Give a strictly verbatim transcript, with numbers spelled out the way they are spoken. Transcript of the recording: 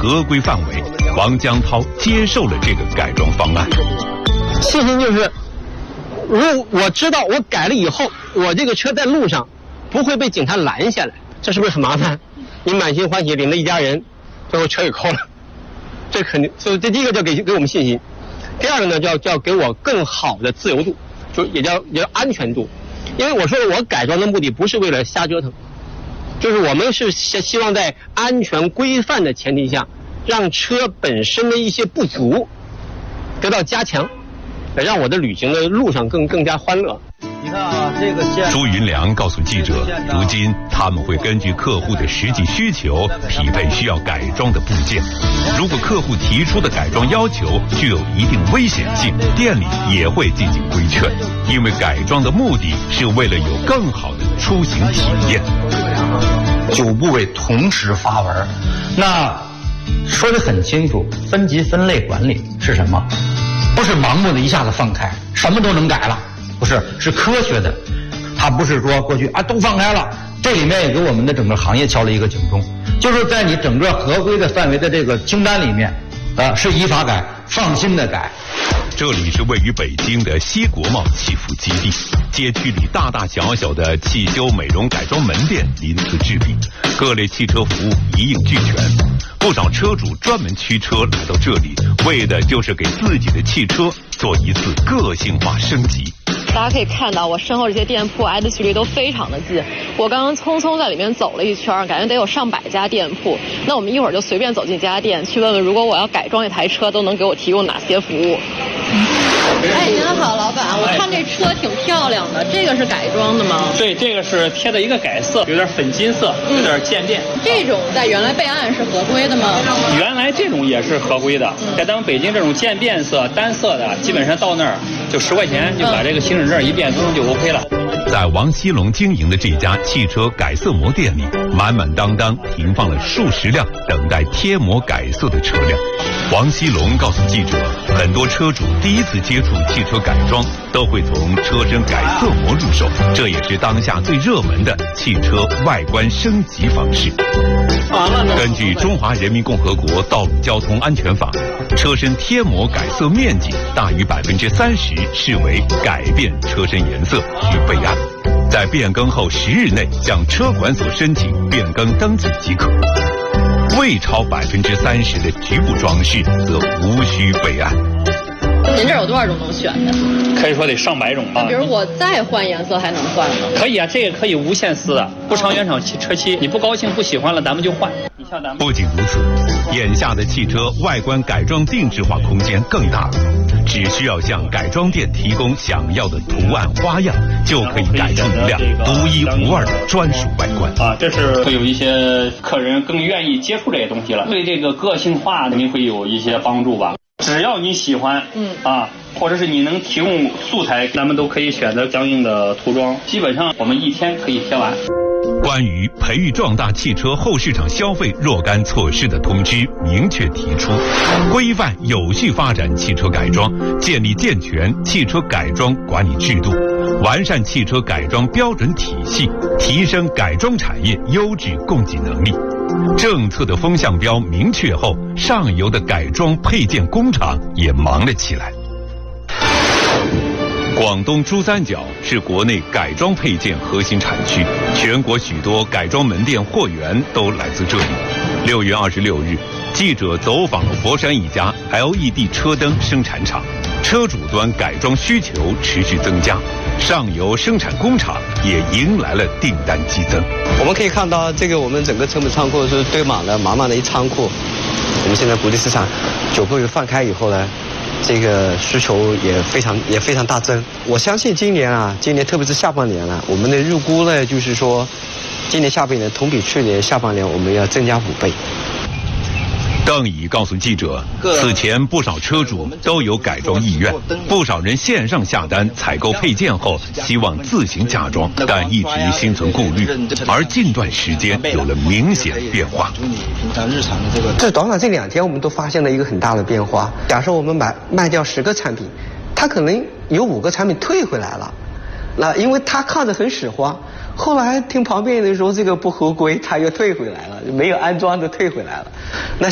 合规范围，王江涛接受了这个改装方案。 信心就是，如果我知道我改了以后，我这个车在路上不会被警察拦下来，这是不是很麻烦？你满心欢喜领着一家人，最后车给扣了，这肯定。所以这第一个叫给给我们信心，第二个呢叫叫给我更好的自由度，就也叫也叫安全度。因为我说我改装的目的不是为了瞎折腾，就是我们是希希望在安全规范的前提下，让车本身的一些不足得到加强，让我的旅行的路上更更加欢乐。 你看啊，这个线。 朱云良告诉记者，如今他们会根据客户的实际需求匹配需要改装的部件。如果客户提出的改装要求具有一定危险性，店里也会进行规劝，因为改装的目的是为了有更好的出行体验。 九部委同时发文，那说得很清楚，分级分类管理是什么？不是盲目的一下子放开，什么都能改了。不是，是科学的，它不是说过去啊都放开了。这里面也给我们的整个行业敲了一个警钟，就是在你整个合规的范围的这个清单里面，呃，是依法改，放心的改。 这里是位于北京的西国贸汽服基地，街区里大大小小的汽修美容改装门店鳞次栉比，各类汽车服务一应俱全。不少车主专门驱车来到这里，为的就是给自己的汽车做一次个性化升级。 大家可以看到，我身后这些店铺挨的距离都非常的近。我刚刚匆匆在里面走了一圈，感觉得有上百家店铺。那我们一会儿就随便走进这家店，去问问如果我要改装一台车，都能给我提供哪些服务。哎，您好，老板，我看这车挺漂亮的，这个是改装的吗？ 对，这个是贴的一个改色，有点粉金色，有点渐变。 嗯、这种在原来备案是合规的吗？ 原来这种也是合规的，嗯、在咱们北京这种渐变色、单色的，基本上到那儿就十块钱就把这个行驶证一变更就 OK 了。 在王锡龙经营的这家汽车改色膜店里，满满当当停放了数十辆等待贴膜改色的车辆。王锡龙告诉记者，很多车主第一次接触汽车改装，都会从车身改色膜入手，这也是当下最热门的汽车外观升级方式。根据《中华人民共和国道路交通安全法》，车身贴膜改色面积大于百分之三十视为改变车身颜色，需备案。在变更后十日内向车管所申请变更登记即可。未超百分之三十的局部装饰则无需备案。 您这有多少种能选的？ 可以说得上百种啊。 比如我再换颜色还能换吗？ 可以啊，这个可以无限丝的，不长原厂车漆，你不高兴不喜欢了，咱们就换。你像咱们。 不仅如此，眼下的汽车外观改装定制化空间更大了，只需要向改装店提供想要的图案花样，就可以改出一辆独一无二的专属外观。 啊，这是会有一些客人更愿意接触这些东西了，对这个个性化肯定会有一些帮助吧。只要你喜欢，嗯啊，或者是你能提供素材，咱们都可以选择相应的涂装。基本上我们一天可以贴完。 关于培育壮大汽车后市场消费若干措施的通知明确提出，规范有序发展汽车改装，建立健全汽车改装管理制度，完善汽车改装标准体系，提升改装产业优质供给能力。政策的风向标明确后，上游的改装配件工厂也忙了起来。广东珠三角是国内改装配件核心产区，全国许多改装门店货源都来自这里。六月二十六日，记者走访了佛山一家 L E D 车灯生产厂，车主端改装需求持续增加，上游生产工厂也迎来了订单激增。 我们可以看到，这个我们整个成本仓库是堆满了满满的一仓库。我们现在国际市场九个月放开以后呢，这个需求也非常也非常大增。我相信今年啊，今年特别是下半年啊，我们的预估呢，就是说，今年下半年同比去年下半年我们要增加五倍。 邓乙告诉记者，此前不少车主都有改装意愿，不少人线上下单采购配件后希望自行加装，但一直心存顾虑，而近段时间有了明显变化。 这短短这两天，我们都发现了一个很大的变化。假设我们买卖掉十个产品，他可能有五个产品退回来了，那因为他看着很使花。后来听旁边人说这个不合规，他又退回来了，没有安装的退回来了。那